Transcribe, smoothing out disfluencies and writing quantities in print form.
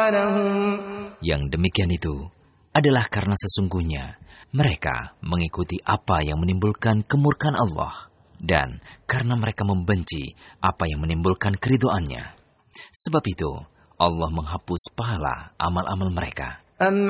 لهم. Yang demikian itu adalah karena sesungguhnya mereka mengikuti apa yang menimbulkan kemurkaan Allah dan karena mereka membenci apa yang menimbulkan keridhoannya. Sebab itu Allah menghapus pahala amal-amal mereka. أم